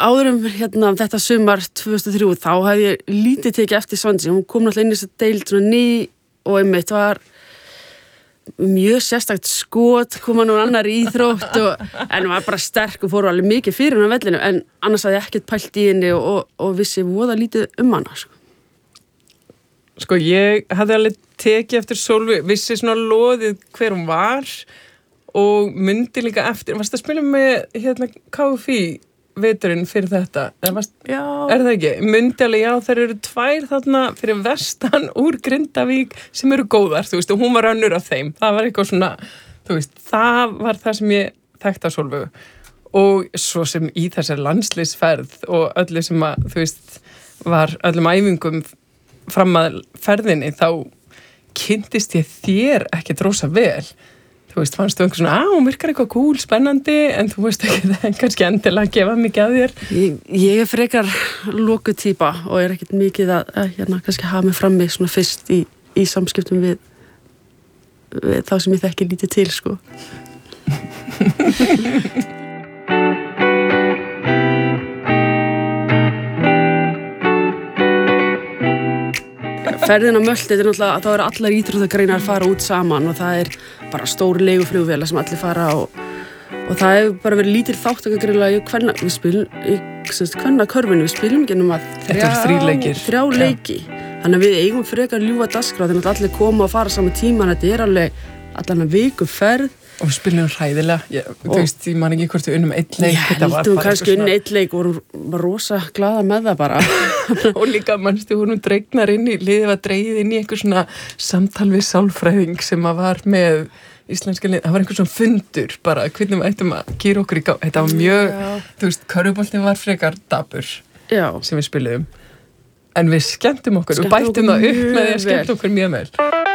áðurum þetta sumar 2003 þá hefði ég lítið tekið eftir Svansi, hún kom náttúrulega inn í þessa deild svona ný og einmitt var mjög sérstakt skot, koma nú annar íþrótt en var bara sterk og fór alveg mikið fyrir hún á vellinu en annars hafði ég ekkert pælt í henni og vissi voða lítið hana Sko ég hafði alveg tekið eftir Sólveig, vissi svona loðið hver hún var og myndi líka eftir, varst að spila með KFI veturinn fyrir þetta, já. Er það ekki? Myndi alveg, já, þær eru 2 þarna fyrir vestan úr Grindavík sem eru góðar, þú veist, og hún var önnur af þeim, það var eitthvað svona, þú veist, það var það sem ég þekkti á Sólveigu og svo sem í þessari landsliðsferð og öllu sem að, þú veist, var öllum æfingum fram að ferðinni, þá kynntist ég þér ekki rosa vel. Þú veist, fannst þú einhver svona, hún virkar eitthvað cool, spennandi, en þú veist ekki það kannski endilega að gefa mikið af þér. Ég frekar lokuð týpa og ekkert mikið að kannski hafa mig frammi svona fyrst í samskiptum við þá sem ég þekki lítið til, sko. Ferðin á Möltu, þetta náttúrulega að þá eru allar íþróttagreinar að fara út saman og það bara stór leiguflugvélar sem allir fara og það hefur bara verið lítil þátttakagreina við spilum í kvennakörfunni, við spilum ekki nema Þetta eru 3 leiki. Þannig að við eigum frekar ljúfa dagskrá þegar allir koma og fara saman tíma, þetta alveg allan að viku ferð. Og við spilum hræðilega, þú veist, ég man ekki hvort við unnum 1 leik. Ég heldum kannski unni 1 leik og var rosa glaða með það bara. Og líka mannstu, hún dregnar inn í, liðið var dregið inn í einhver svona samtal við sálfræðing sem að var með íslenska lið, það var einhver svona fundur bara, hvernig við ættum að gera okkur í gang. Þetta var mjög, þú veist, körfuboltinn var frekar dabur sem við spiluðum. En við skemmtum okkur, við bættum það upp með því að skemmta okkur mjög vel.